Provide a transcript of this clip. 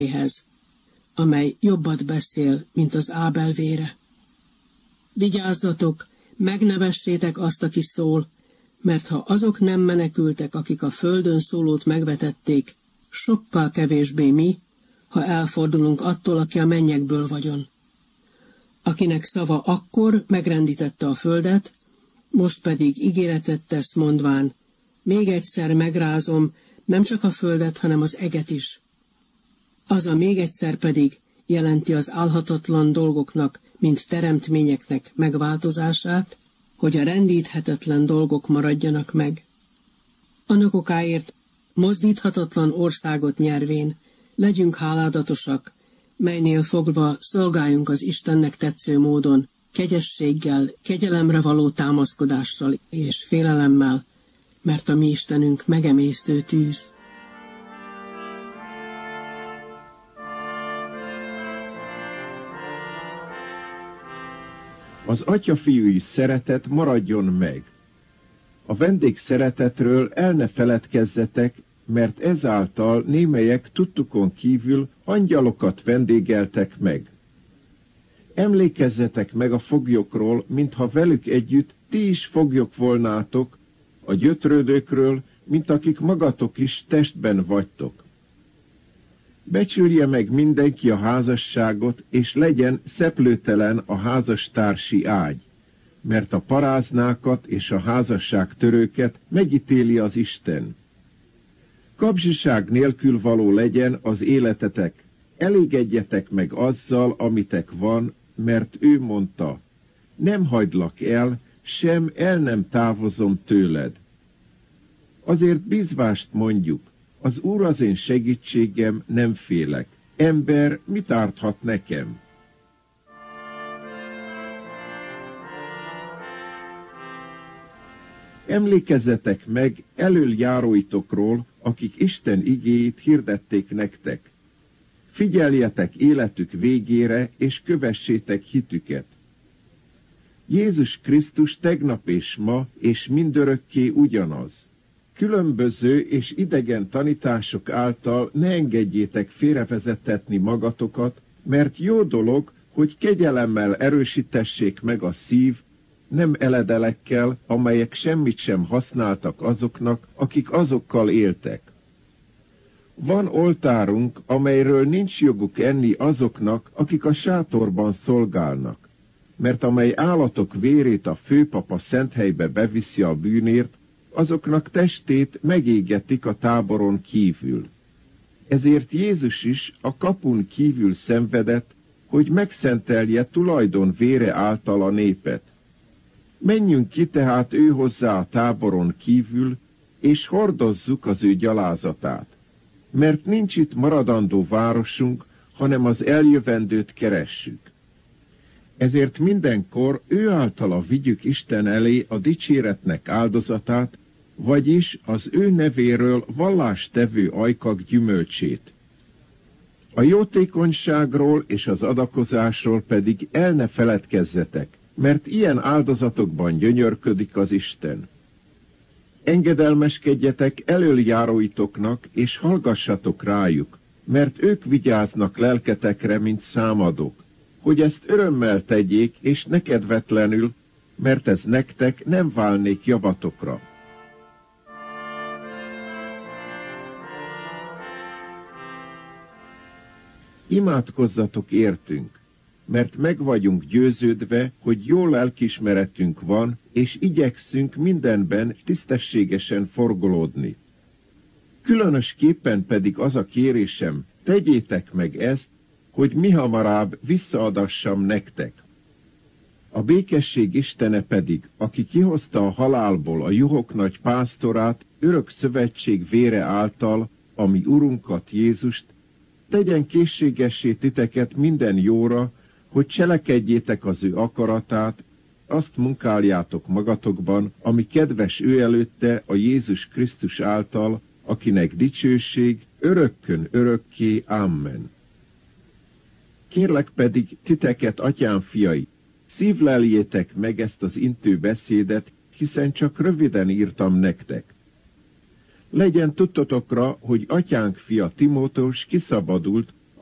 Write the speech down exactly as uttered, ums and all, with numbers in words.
véréhez, amely jobbat beszél, mint az Ábel vére. Vigyázzatok, megnevessétek azt, aki szól, mert ha azok nem menekültek, akik a földön szólót megvetették, sokkal kevésbé mi, ha elfordulunk attól, aki a mennyekből vagyon. Akinek szava akkor megrendítette a földet, most pedig ígéretet tesz mondván, még egyszer megrázom nem csak a földet, hanem az eget is. Az a még egyszer pedig jelenti az álhatatlan dolgoknak, mint teremtményeknek megváltozását, hogy a rendíthetetlen dolgok maradjanak meg. Annak okáért mozdíthatatlan országot nyervén legyünk háládatosak, melynél fogva szolgáljunk az Istennek tetsző módon, kegyességgel, kegyelemre való támaszkodással és félelemmel, mert a mi Istenünk megemésztő tűz. Az atya-fiúi szeretet maradjon meg. A vendégszeretetről el ne feledkezzetek, mert ezáltal némelyek tudtukon kívül angyalokat vendégeltek meg. Emlékezzetek meg a foglyokról, mintha velük együtt ti is foglyok volnátok, a gyötrődőkről, mint akik magatok is testben vagytok. Becsülje meg mindenki a házasságot, és legyen szeplőtelen a házastársi ágy, mert a paráznákat és a házasságtörőket megítéli az Isten. Kapzsiság nélkül való legyen az életetek, elégedjetek meg azzal, amitek van, mert ő mondta, nem hagylak el, sem el nem távozom tőled. Azért bízvást mondjuk, az Úr az én segítségem, nem félek. Ember, mit árthat nekem? Emlékezzetek meg elöljáróitokról, akik Isten igéjét hirdették nektek. Figyeljetek életük végére, és kövessétek hitüket. Jézus Krisztus tegnap és ma, és mindörökké ugyanaz. Különböző és idegen tanítások által ne engedjétek félrevezettetni magatokat, mert jó dolog, hogy kegyelemmel erősítessék meg a szív, nem eledelekkel, amelyek semmit sem használtak azoknak, akik azokkal éltek. Van oltárunk, amelyről nincs joguk enni azoknak, akik a sátorban szolgálnak, mert amely állatok vérét a főpapa szent helybe beviszi a bűnért, azoknak testét megégetik a táboron kívül. Ezért Jézus is a kapun kívül szenvedett, hogy megszentelje tulajdon vére által a népet. Menjünk ki tehát ő hozzá a táboron kívül, és hordozzuk az ő gyalázatát. Mert nincs itt maradandó városunk, hanem az eljövendőt keressük. Ezért mindenkor ő általa vigyük Isten elé a dicséretnek áldozatát, vagyis az ő nevéről vallástevő ajkak gyümölcsét. A jótékonyságról és az adakozásról pedig el ne feledkezzetek, mert ilyen áldozatokban gyönyörködik az Isten. Engedelmeskedjetek elöljáróitoknak, és hallgassatok rájuk, mert ők vigyáznak lelketekre, mint számadók, hogy ezt örömmel tegyék, és ne kedvetlenül, mert ez nektek nem válnék javatokra. Imádkozzatok értünk, mert meg vagyunk győződve, hogy jó lelkismeretünk van, és igyekszünk mindenben tisztességesen forgolódni. Különösképpen pedig az a kérésem, tegyétek meg ezt, hogy mihamarabb visszaadassam nektek. A békesség Istene pedig, aki kihozta a halálból a juhok nagy pásztorát, örök szövetség vére által, ami Urunkat Jézust, tegyen készségessé titeket minden jóra, hogy cselekedjétek az ő akaratát, azt munkáljátok magatokban, ami kedves ő előtte a Jézus Krisztus által, akinek dicsőség örökkön örökké. Amen. Kérlek pedig titeket, atyám fiai, szívleljétek meg ezt az intő beszédet, hiszen csak röviden írtam nektek. Legyen tudtotokra, hogy atyánk fia Timóteus kiszabadult,